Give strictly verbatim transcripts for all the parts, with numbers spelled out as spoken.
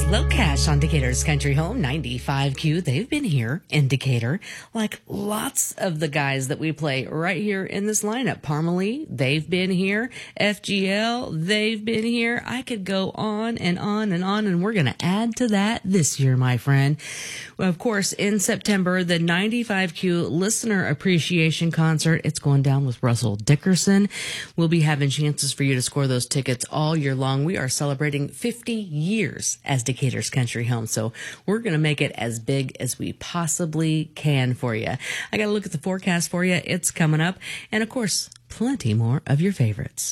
Low Cash on Decatur's Country Home, ninety-five Q. They've been here in Decatur, like lots of the guys that we play right here in this lineup. Parmalee, they've been here. F G L, they've been here. I could go on and on and on, and we're going to add to that this year, my friend. Well, of course, in September, the ninety-five Q Listener Appreciation Concert, it's going down with Russell Dickerson. We'll be having chances for you to score those tickets all year long. We are celebrating fifty years as Decatur's Country Home, so we're going to make it as big as we possibly can for you. I got to look at the forecast for you. It's coming up, and of course, plenty more of your favorites.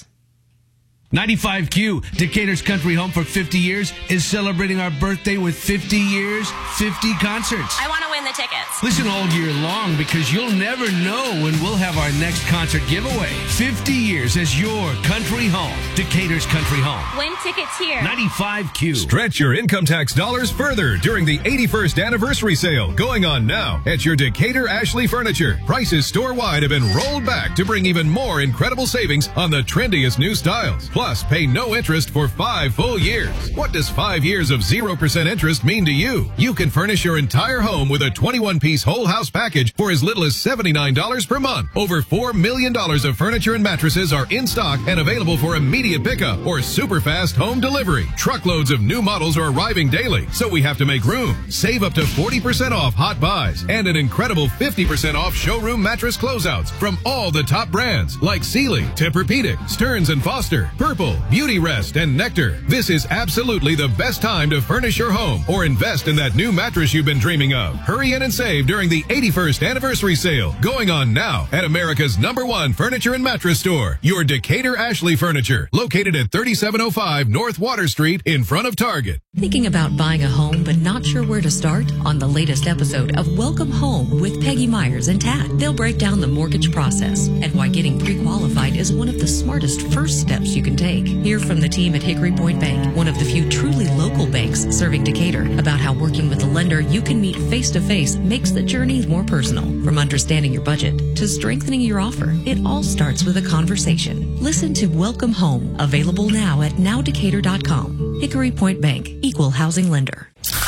ninety-five Q, Decatur's Country Home for fifty years, is celebrating our birthday with fifty years, fifty concerts. I want to win the tickets. Listen all year long because you'll never know when we'll have our next concert giveaway. fifty years as your country home. Decatur's Country Home. Win tickets here. ninety-five Q. Stretch your income tax dollars further during the eighty-first anniversary sale going on now at your Decatur Ashley Furniture. Prices store-wide have been rolled back to bring even more incredible savings on the trendiest new styles. Plus, pay no interest for five full years. What does five years of zero percent interest mean to you? You can furnish your entire home with a twenty-one piece whole house package for as little as seventy-nine dollars per month. Over four million dollars of furniture and mattresses are in stock and available for immediate pickup or super fast home delivery. Truckloads of new models are arriving daily, so we have to make room. Save up to forty percent off hot buys and an incredible fifty percent off showroom mattress closeouts from all the top brands like Sealy, Tempur-Pedic, Stearns and Foster, Purple, Beauty Rest, and Nectar. This is absolutely the best time to furnish your home or invest in that new mattress you've been dreaming of. Hurry in and save during the eighty-first anniversary sale going on now at America's number one furniture and mattress store, your Decatur Ashley Furniture, located at thirty-seven oh five North Water Street in front of Target. Thinking about buying a home but not sure where to start? On the latest episode of Welcome Home with Peggy Myers and Tad, they'll break down the mortgage process and why getting pre-qualified is one of the smartest first steps you can take. Hear from the team at Hickory Point Bank, one of the few truly local banks serving Decatur, about how working with a lender you can meet face-to-face makes the journey more personal. From understanding your budget to strengthening your offer, it all starts with a conversation. Listen to Welcome Home, available now at now decatur dot com. Hickory Point Bank, equal housing lender.